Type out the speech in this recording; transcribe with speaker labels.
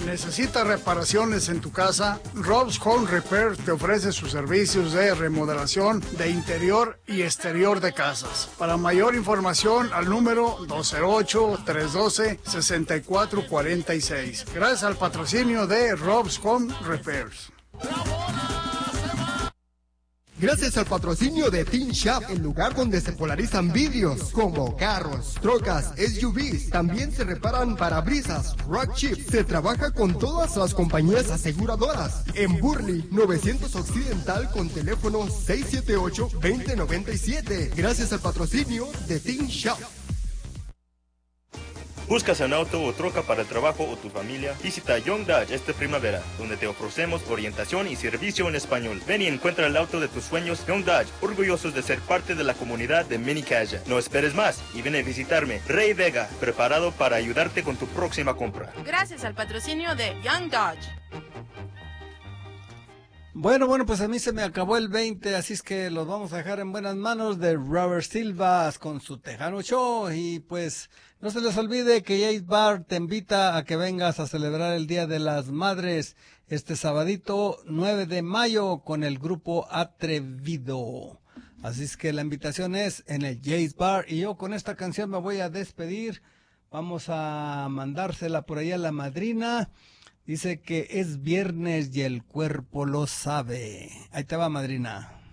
Speaker 1: ¿Necesitas reparaciones en tu casa? Rob's Home Repair te ofrece sus servicios de remodelación de interior y exterior de casas. Para mayor información, al número 208-312-6446. Gracias al patrocinio de Rob's Home Repairs.
Speaker 2: Gracias al patrocinio de Teen Shop, el lugar donde se polarizan vidrios como carros, trocas, SUVs. También se reparan parabrisas, rock chips. Se trabaja con todas las compañías aseguradoras. En Burley, 900 Occidental con teléfono 678-2097. Gracias al patrocinio de Teen Shop.
Speaker 3: ¿Buscas un auto o troca para el trabajo o tu familia? Visita Young Dodge esta primavera, donde te ofrecemos orientación y servicio en español. Ven y encuentra el auto de tus sueños. Young Dodge, orgullosos de ser parte de la comunidad de Mini Caja. No esperes más y ven a visitarme. Ray Vega, preparado para ayudarte con tu próxima compra.
Speaker 4: Gracias al patrocinio de Young Dodge.
Speaker 5: Bueno, pues a mí se me acabó el 20, así es que los vamos a dejar en buenas manos de Robert Silva con su Tejano Show. Y pues no se les olvide que Jace Bar te invita a que vengas a celebrar el Día de las Madres este sabadito 9 de mayo con el grupo Atrevido. Así es que la invitación es en el Jace Bar y yo con esta canción me voy a despedir. Vamos a mandársela por ahí a la madrina. Dice que es viernes y el cuerpo lo sabe. Ahí te va, madrina.